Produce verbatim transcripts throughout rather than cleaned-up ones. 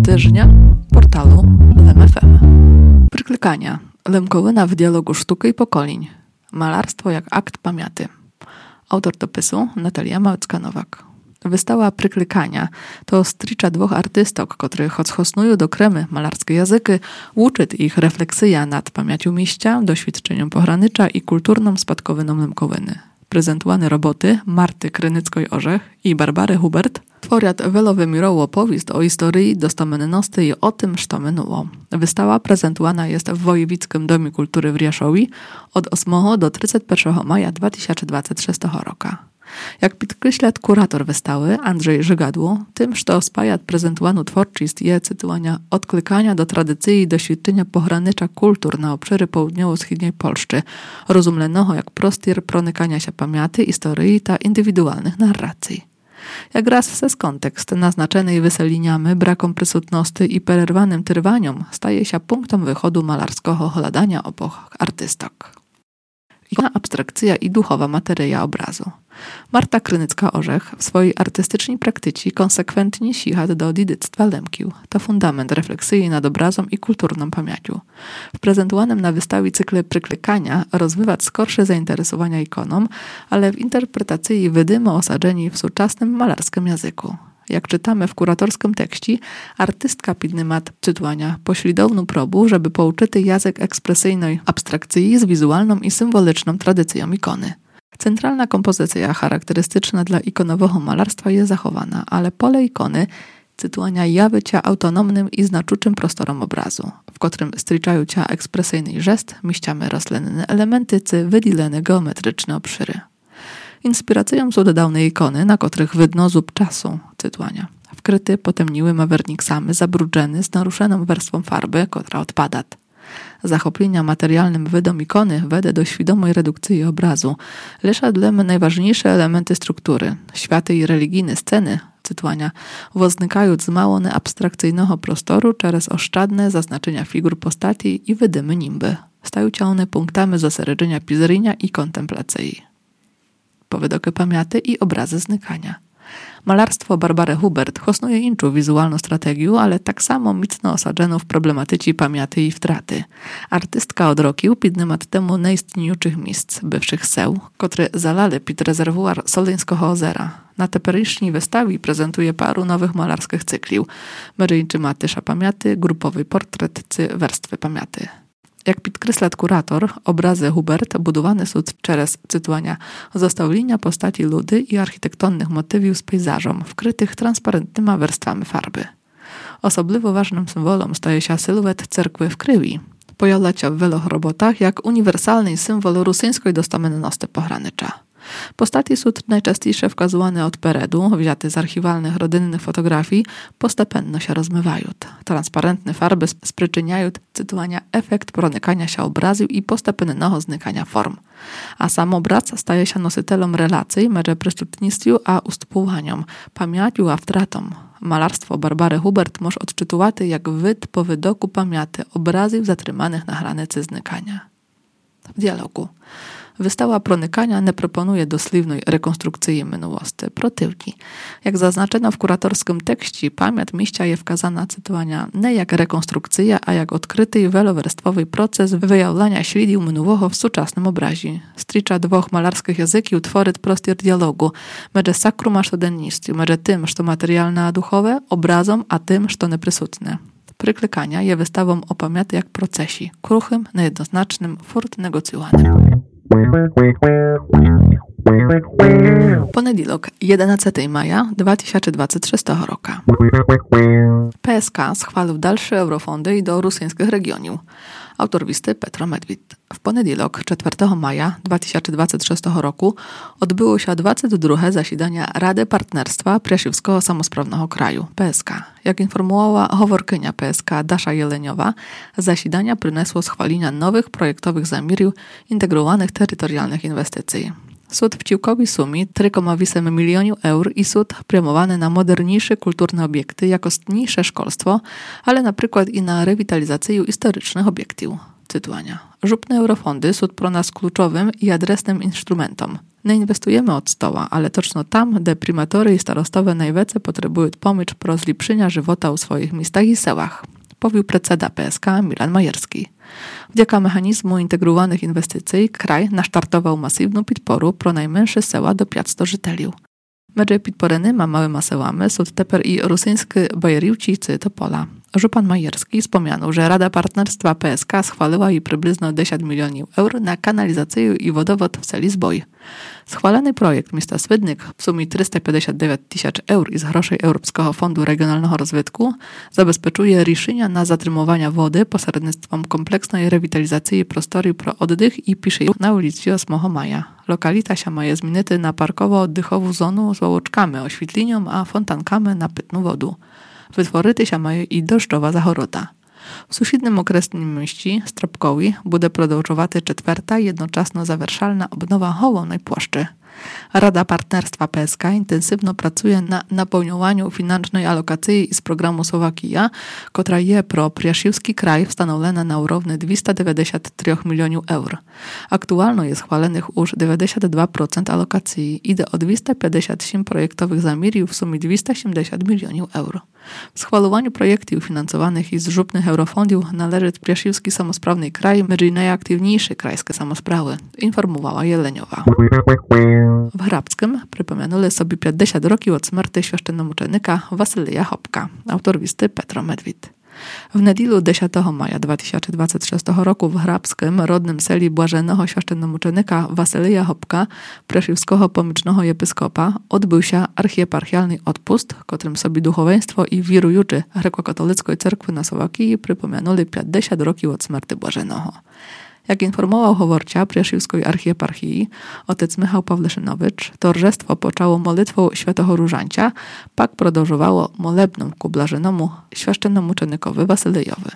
Tyżnia portalu Lem F M. Pryklikania. Lemkołyna w dialogu sztuki i pokoleń. Malarstwo jak akt pamięci. Autor dopisu Natalia Małecka-Nowak. Wystawa Pryklikania to stricza dwóch artystok, których odchosnują do kremy malarskie języki, uczy ich refleksja nad pamięcią mieścia, doświadczeniem pogranicza i kulturną spadkowiną Lemkołyny. Prezentowane roboty Marty Krynickiej-Orzech i Barbary Hubert tworят wielowymiarową opowieść o historii dostomenności i o tym, co minęło. Wystawa prezentowana jest w Wojewickim Domie Kultury w Rieszowi od ósmego do trzydziestego pierwszego maja dwa tysiące dwudziestego szóstego roku. Jak podkreśla kurator wystawy Andrzej Żygadło, tym, co spaja prezentowaną twórczość jest cytowania odklikania do tradycji i doświadczenia pogranicza kultur na obszary południowo-wschodniej Polszczy, rozumianego jak prostor pronikania się pamięci, historii ta indywidualnych narracji. Jak raz przez kontekst naznaczony wyseliniami, brakom przysutności i przerwanym trwaniom staje się punktem wychodu malarskiego hladania oboch artystok. Ikona, abstrakcja i duchowa materia obrazu. Marta Krynicka-Orzech w swojej artystycznej praktyce konsekwentnie sicha do dziedzictwa Lemkił. To fundament refleksji nad obrazem i kulturną pamięcią. W prezentowanym na wystawie cykle Pryklikania rozwywać skorsze zainteresowania ikoną, ale w interpretacji wydymy osadzeni w współczesnym malarskim języku. Jak czytamy w kuratorskim tekście, artystka podejmuje cytowania pośladowną próbę, żeby pouczyty język ekspresyjnej abstrakcji z wizualną i symboliczną tradycją ikony. Centralna kompozycja charakterystyczna dla ikonowego malarstwa jest zachowana, ale pole ikony cytowania jawy cia autonomnym i znaczącym prostorom obrazu, w którym striczają cia ekspresyjny gest, mieściamy roślinne elementy czy wydzielone geometryczne obszyry. Inspiracją są dodane ikony, na których widno zub czasu, cytowania. Wkryty potemniły mawerniksami, zabrudzony z naruszoną warstwą farby, która odpada. Zachoplenia materialnym wydom ikony wede do świadomej redukcji obrazu, lesza dla mnie najważniejsze elementy struktury, światy i religijne sceny, cytowania, woznikają z małone abstrakcyjnego prostoru przez oszczędne zaznaczenia figur postaci i wydymy nimby. Stają się one punktami zosереджenia pizrynia i kontemplacji. Powidoky pamięci i obrazy znikania. Malarstwo Barbary Hubert hosnuje inczą wizualną strategię, ale tak samo mocno osadzoną w problematyce pamięci i wtraty. Artystka od rokił podejmuje temu najistniejszych miejsc, bywszych seł, które zalali pod rezerwuar Soleńskiego ozera. Na teperyjszej wystawie prezentuje paru nowych malarskich cykliów. Meryjczy matysza pamięci, grupowy portret czy warstwy pamięci. Jak podkreśla kurator, obrazy Hubert budowane są przez cytowania zestawienia postaci ludy i architektonicznych motywów z pejzażem, wkrytych transparentnymi warstwami farby. Osobliwie ważnym symbolem staje się sylwet cerkwy w krwi. Pojawia się w wielu robotach jak uniwersalny symbol rosyjskiej dostomenności pogranicza. Postaci są najczęściej wskazywane od peredu, wzięte z archiwalnych rodzinnych fotografii, postępnie się rozmywają. Transparentne farby sprzyczyniają cytowania efekt pronikania się obrazu i postępnego znikania form. A sam obraz staje się nositelem relacji między przystępnością a ustępowaniem, pamięcią a wtratą. Malarstwo Barbary Hubert może odczytywać jak wyd po wydoku pamięci obrazów zatrzymanych na granicy znikania. W dialogu. Wystawa Pronikania nie proponuje doslownej rekonstrukcji minułosti, przeciwnie. Jak zaznaczono w kuratorskim tekście, pamięć mieścia jest wskazana cytowania nie jak rekonstrukcja, a jak odkryty i wielowarstwowy proces wyjawiania śladów minułego w współczesnym obrazie. Stricza dwóch malarskich języków tworzy prostor dialogu między sakrum a codziennością, między tym, co materialne a duchowe, obrazem, a tym, co nieprysutne. Pryklikania jest wystawą o pamięci jak procesie, kruchym, niejednoznacznym, furt negocjowanym. Poniedziałek, jedenastego maja dwa tysiące dwudziestego szóstego roku. P S K schwalił dalsze eurofondy do rosyjskich regionów. Autor listy Petro Medwid. W poniedziałek, czwartego maja dwa tysiące dwudziestego szóstego roku odbyło się dwudzieste drugie zasiedanie Rady Partnerstwa Prasiewskiego Samosprawnego Kraju, P S K. Jak informowała howorkynia P S K Dasza Jeleniowa, zasiedania przyniosło schwalenia nowych projektowych zamiarów integrowanych terytorialnych inwestycji. Sud w ciłkowej sumie trzy przecinek osiem milionów eur i sud promowany na moderniejsze kulturne obiekty, jakostniejsze szkolstwo, ale na przykład i na rewitalizację historycznych obiektów. cytowania. Żupne eurofondy są pro nas kluczowym i adresnym instrumentom. Nie inwestujemy od stoła, ale točno tam, gdzie primatory i starostowe najwięcej potrzebują pomoc pro zlepszenia żywota u swoich miastach i sełach. Powił predseda P S K Milan Majerski. Wdzięka mechanizmu integrowanych inwestycji kraj nasztartował masywną podporu pro najmniejsze seła do pięćset żyteliów. Medże podporynyma małyma sełami są teper i rosyjskie bajeriłcicy to pola. Żupan Majerski wspomniał, że Rada Partnerstwa P S K schwaliła i przybliżno dziesięć milionów euro na kanalizację i wodowód w seli Zboj. Schwalony projekt miasta Swydnik w sumie trzysta pięćdziesiąt dziewięć tysięcy euro z groszy Europejskiego Fondu Regionalnego Rozwitku zabezpieczuje решenia na zatrzymywanie wody pośrednictwem kompleksnej rewitalizacji prostoru pro oddych i pisze na ulicy ósmego maja. Lokalita się ma zmienić na parkowo-oddychową zonę z łoczkami, oświetlenią a fontankami na pitną wodę. Wytworzyć się mają i deszczowa zachorota. W sąsiednim okresnym mieści, Stropkowi, będzie продовжувати czwarta jednoczasno zawerszalna obnowa Hołownej Płaszczy. Rada Partnerstwa P S K intensywno pracuje na napełnianiu finansowej alokacji z programu Słowakija, która jest pro Priasiłski kraj wstanowiona na równy dwieście dziewięćdziesiąt trzy milionów euro. Aktualnie jest chwalonych już dziewięćdziesiąt dwa procent alokacji. Idzie o dwieście pięćdziesiąt osiem projektowych zamiarów w sumie dwieście osiemdziesiąt milionów euro. W schwalowaniu projektów finansowanych z żupnych eurofondów należy Priasiłski samosprawny kraj, między najaktywniejsze krajskie samosprawy, informowała Jeleniowa. W Hrabskim przypomenuli sobie pięćdziesiąt roków od śmierci święczennomuczenika Wasylija Hopka, autor listy Petro Medwid. W niedzielę dziesiątego maja dwa tysiące dwudziestego szóstego roku w Hrabskim, rodnym seli błażenego święczennomuczenika Wasylija Hopka, presiłskiego pomycznego episkopa, odbył się archieparchialny odpust, którym sobie duchowieństwo i wirujuczy grekokatolickiej cerkwy na Słowakii przypomenuli pięćdziesiąt roków od śmierci błażenego. Jak informował Howorcia Priasiłskiej Archieparchii otec Michał Pawleszynowicz, towarzystwo poczęło modlitwą Świętego Różancia, pak продовжувало молебном ku Blażenemu święczennomuczenikowi Wasylijowi.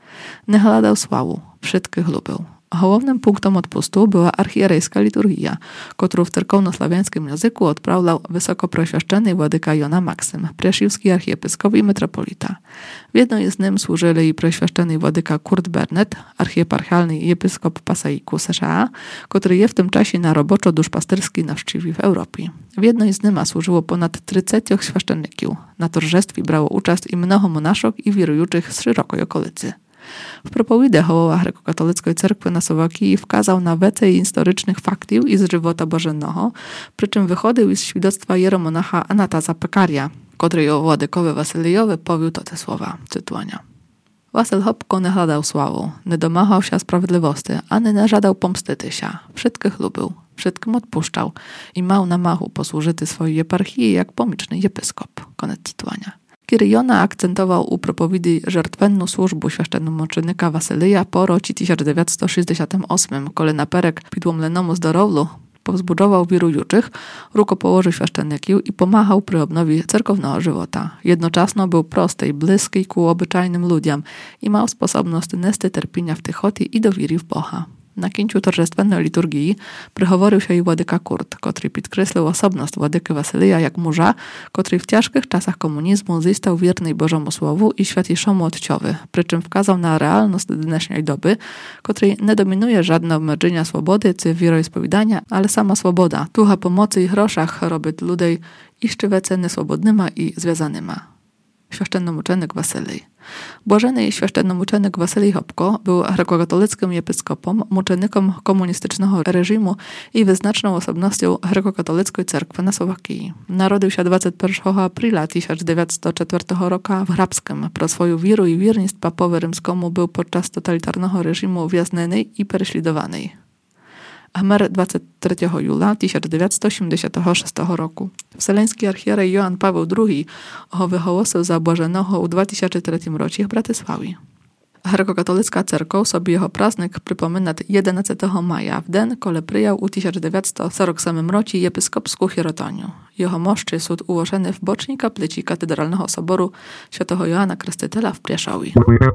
Nie hladał sławu, wszystkich lubił. Głównym punktem odpustu była archierejska liturgia, którą w cerkowno-sławiańskim języku odprawiał wysokoproświeszczony władyka Jona Maksym, priasiłski archiepiskop i metropolita. W jednej z nim służyli i proświeszczony władyka Kurt Bernet, archieparchialny episkop Pasaiku S Z A, który je w tym czasie na roboczo duszpasterski na szczywi w Europie. W jednej z nima służyło ponad trzydziestu świeszczenników. Na towarzystwie brało uczest i mnoho monaszok i wirujuczych z szerokiej okolicy. W propowiedzi hołowa grekokatolickiej cerkwy na Słowakii wkazał na więcej historycznych faktów i z żywota bożennego, przy czym wychodził z świadectwa jeromonacha Anataza Pekaria, który o władykowi Wasylijowi powiódł te słowa, cytowania. Wasyl Hopko nie hladał sławą, nie domagał się sprawiedliwości, ani nie żadał pomstyty się. Wszystkich lubił, wszystkim odpuszczał i mał na machu posłużyty swojej eparchii jak pomyczny episkop. Koniec cytowania. Kirjona akcentował u propowiedzi żertwenną służbę święczennomuczenika Wasylija po roku tysiąc dziewięćset sześćdziesiątym ósmym, kiedy naperek pidłomlenemu zdrowlu powzbudzował wirujuczych, rukopołożył święczenników i pomachał przy obnowie cerkownego żywota. Jednocześnie był prosty i bliski ku obyczajnym ludziom i miał sposobność nesty terpienia w tychoty i do wiry w Boha. Na kięciu towarzystwennej liturgii przychoworzył się i władyka Kurt, który podkreślił osobność władyky Wasylija jak murza, który w ciężkich czasach komunizmu został wierny Bożemu Słowu i świętejszemu Otciowi, przy czym wskazał na realność dnešnej doby, której nie dominuje żadne obmedzenia swobody czy wieroispowiadania, ale sama swoboda, tucha pomocy i groszach robić ludzi jeszcze ceny swobodnyma i związanyma. Święczennomuczenik Wasylij. Błażeny święczennomuczenik Wasylij Hopko był grekokatolickim episkopom, muczenikiem komunistycznego reżimu i wyznaczną osobnością grekokatolickiej cerkwy na Słowakii. Narodził się dwudziestego pierwszego aprila tysiąc dziewięćset czwartego roku w Hrabskim. Pro swoją wiarę i wierność papowi rzymskiemu był podczas totalitarnego reżimu uwięziony i prześladowany. Amer dwudziestego trzeciego jula tysiąc dziewięćset osiemdziesiątego szóstego roku. Wseleński archierej Joan Paweł drugi wyhołosił za błażenego u dwa tysiące trzecim roku w Bratysławie. Grekokatolicka cerkow sobie jego praznik przypomina jedenastego maja, w den, kole przyjął u tysiąc dziewięćset czterdziestego ósmego roku episkopską hierotonię. Jego moszczy są ułożone w bocznej kaplicy katedralnego soboru świętego Joana Krstytela w Prieszowie.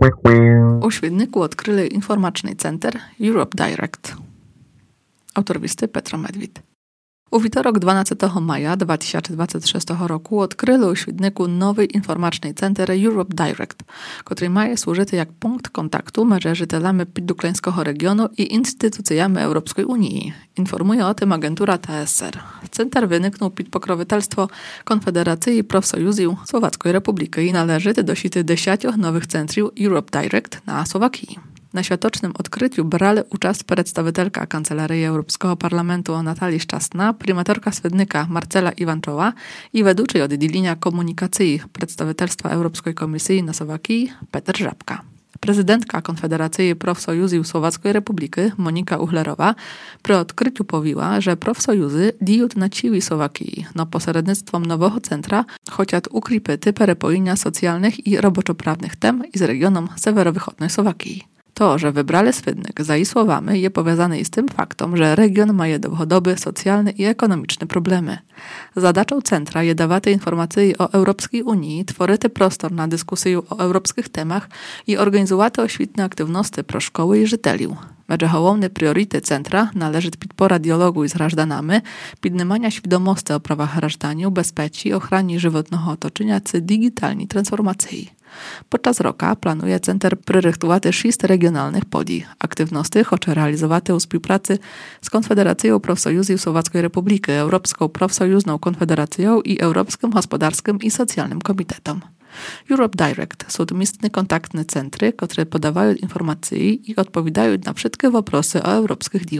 U Świdniku odkryli informacyjny center Europe Direct. Autor listy Petro Medwid. У вівторок, дванадцятого мая две тысячи двадцать шестого року відкрили у Świdniku новий інформаційний центр Europe Direct, який має служити як пункт контакту між жителями підукраїнського регіону і інституціями Європейської Унії. Інформує о тим агентура T S R. Центр виникнув під покровительство Конфедерації профсоюзів Словацької Республіки і належить до сіти десятьох нових центрів Europe Direct на Словакії. Na światocznym odkryciu brali uczest przedstawicielka Kancelarii Europejskiego Parlamentu Natalii Szczasna, prymatorka Świdnika Marcela Iwanczowa i ведучий oddzielenia komunikacji przedstawicielstwa Europejskiej Komisji na Słowakii Peter Żabka. Prezydentka Konfederacji Profsojuzów Słowackiej Republiki Monika Uchlerowa przy odkryciu powiła, że profsojuzy działają na ciwi Słowakii, no pośrednictwem nowego centra chociaż ukrypyty perepojenia socjalnych i roboczoprawnych tem z regionom sewerowychodnej Słowakii. To, że wybrali Świdnik za jej słowami, jest powiązane z tym faktem, że region ma długodoby socjalne i ekonomiczne problemy. Zadачą centra jest dawać informacje o Europejskiej Unii, tworzyć prostor na dyskusję o europejskich temach i organizować oświtne aktywności pro szkoły i żyteliów. Medże główny priorytet centra należy podpora dialogu z grażdanami, podniemania świadomości o prawach grażdaniu, bezpieczeństwie, ochranie żywotnego otoczenia czy digitalnej transformacji. Podczas roku planuje center przygotować sześć regionalnych podii. Aktywności chce realizować u współpracy z Konfederacją Profsojuzów Słowackiej Republiki, Europejską Profsojuzną Konfederacją i Europejskim Gospodarskim i Socjalnym Komitetem. Europe Direct są miestne kontaktne centry, które podawają informacje i odpowiadają na wszystkie wопросы o europejskich